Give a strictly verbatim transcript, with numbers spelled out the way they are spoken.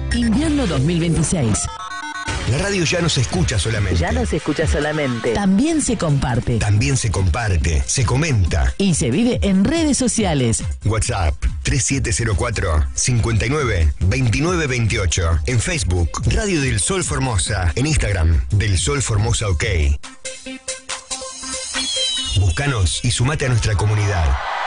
Invierno dos mil veintiséis. La radio ya no se escucha solamente. Ya no se escucha solamente. También se comparte. También se comparte, se comenta. Y se vive en redes sociales. WhatsApp tres siete cero cuatro, cinco nueve, dos nueve dos ocho. En Facebook, Radio del Sol Formosa. En Instagram, Del Sol Formosa OK. Búscanos y sumate a nuestra comunidad.